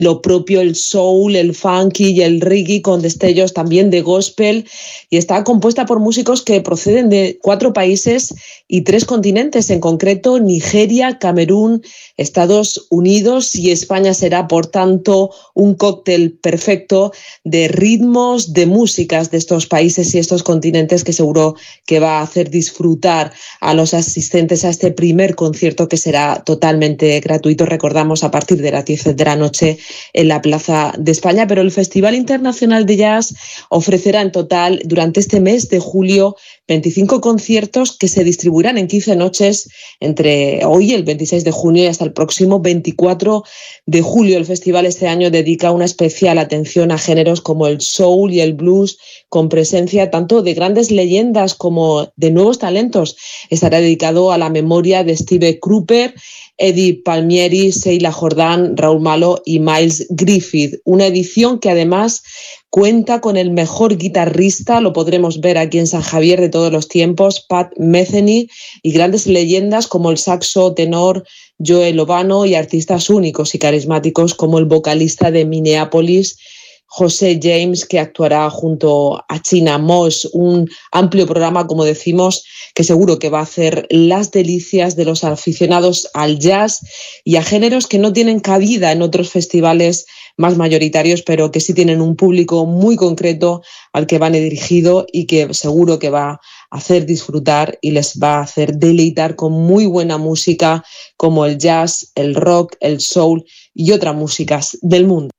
lo propio el soul, el funky y el reggae, con destellos también de gospel, y está compuesta por músicos que proceden de 4 países y 3 continentes, en concreto Nigeria, Camerún, Estados Unidos y España. Será, por tanto, un cóctel perfecto de ritmos, de músicas de estos países y estos continentes, que seguro que va a hacer disfrutar a los asistentes a este primer concierto, que será totalmente gratuito, recordamos, a partir de las 10 de la noche en la Plaza de España. Pero el Festival Internacional de Jazz ofrecerá en total, durante este mes de julio, 25 conciertos que se distribuirán en 15 noches entre hoy, el 26 de junio, y hasta el próximo 24 de julio. El festival este año dedica una especial atención a géneros como el soul y el blues, con presencia tanto de grandes leyendas como de nuevos talentos. Estará dedicado a la memoria de Steve Cropper, Eddie Palmieri, Sheila Jordan, Raúl Malo y Miles Griffith. Una edición que además cuenta con el mejor guitarrista, lo podremos ver aquí en San Javier, de todos los tiempos, Pat Metheny, y grandes leyendas como el saxo tenor Joe Lovano, y artistas únicos y carismáticos como el vocalista de Minneapolis, José James, que actuará junto a China Moss. Un amplio programa, como decimos, que seguro que va a hacer las delicias de los aficionados al jazz y a géneros que no tienen cabida en otros festivales más mayoritarios, pero que sí tienen un público muy concreto al que van dirigido, y que seguro que va a hacer disfrutar y les va a hacer deleitar con muy buena música como el jazz, el rock, el soul y otras músicas del mundo.